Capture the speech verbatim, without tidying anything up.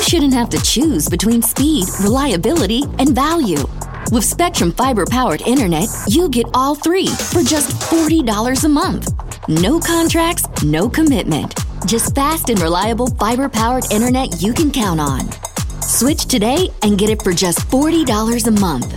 shouldn't have to choose between speed, reliability, and value. With Spectrum Fiber-powered internet, you get all three for just forty dollars a month. No contracts, no commitment. Just fast and reliable fiber-powered internet you can count on. Switch today and get it for just forty dollars a month.